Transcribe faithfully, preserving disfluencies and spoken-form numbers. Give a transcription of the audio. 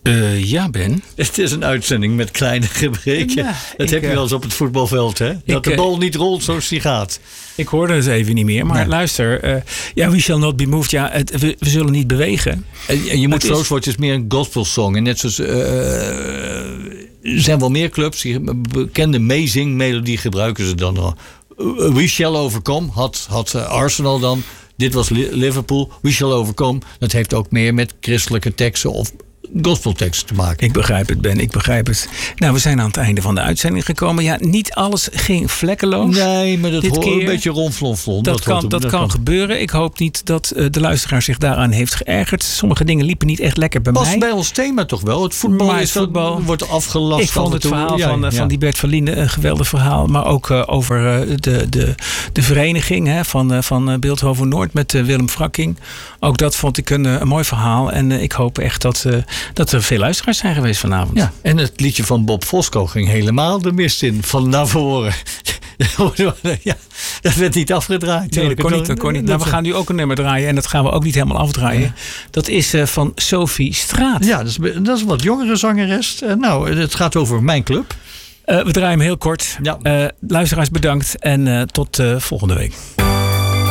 Uh, ja, Ben. Het is een uitzending met kleine gebreken. Ja, dat ik, heb je wel eens op het voetbalveld, hè? Dat ik, de bal niet rolt zoals die gaat. Ik hoorde het even niet meer. Maar nee. luister, uh, ja, we shall not be moved. Ja, het, we, we zullen niet bewegen. En, en je moet Close Watch is meer een gospelsong. En net zoals... Uh, er zijn wel meer clubs die bekende meezingmelodie gebruiken ze dan al. Uh, we shall overcome had, had uh, Arsenal dan. Dit was Liverpool. We shall overcome. Dat heeft ook meer met christelijke teksten of gospelteksten te maken. Ik begrijp het, Ben. Ik begrijp het. Nou, we zijn aan het einde van de uitzending gekomen. Ja, niet alles ging vlekkeloos. Nee, maar dat hoort een beetje ronflonflon. Dat, dat, kan, dat, dat kan, kan gebeuren. Ik hoop niet dat uh, de luisteraar zich daaraan heeft geërgerd. Sommige dingen liepen niet echt lekker bij Past mij. bij ons thema toch wel? Het voetbal, maar het is voetbal dat, wordt afgelast. Ik vond het verhaal ja, van, ja. van die Bert van Liende een geweldig verhaal. Maar ook uh, over uh, de, de, de vereniging hè, van, uh, van uh, Bilthoven Noord met uh, Willem Frakking. Ook dat vond ik een, een mooi verhaal. En uh, ik hoop echt dat, uh, dat er veel luisteraars zijn geweest vanavond. Ja, en het liedje van Bob Fosco ging helemaal de mist in. Van naar voren. Ja, dat werd niet afgedraaid. Nee, dat kon niet. Dat kon niet. Nou, we gaan nu ook een nummer draaien. En dat gaan we ook niet helemaal afdraaien. Ja. Dat is uh, van Sophie Straat. Ja, dat is, dat is een wat jongere zangeres. Uh, nou, het gaat over mijn club. Uh, we draaien hem heel kort. Ja. Uh, luisteraars bedankt. En uh, tot uh, volgende week.